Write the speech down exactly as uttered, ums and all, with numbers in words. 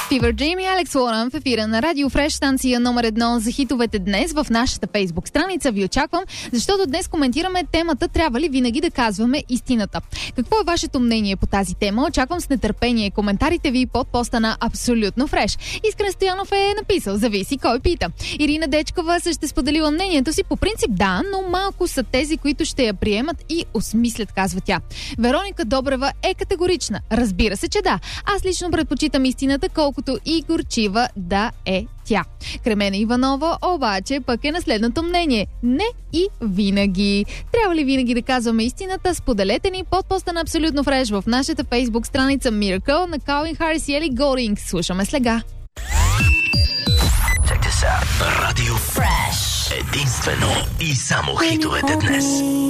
Fever Dream и Алекс Лоран в ефира на Радио Фреш, станция номер едно за хитовете днес в нашата Фейсбук страница. Ви очаквам, защото днес коментираме темата трябва ли винаги да казваме истината. Какво е вашето мнение по тази тема? Очаквам с нетърпение коментарите ви под поста на Абсолютно Фреш. Искрен Стоянов е написал, зависи кой пита. Ирина Дечкова също споделила мнението си. По принцип да, но малко са тези, които ще я приемат и осмислят, казва тя. Вероника Добрева е категорична. Разбира се, че да. Аз лично предпочитам истината, колкото и горчива да е тя. Кремена Иванова обаче пък е на следното мнение. Не и винаги. Трябва ли винаги да казваме истината? Споделете ни под поста на Абсолютно Фреш в нашата Фейсбук страница Miracle на Калвин Харис и Ели Голдинг. Слушаме сега. Радио Фреш. Единствено и само хитовете днес.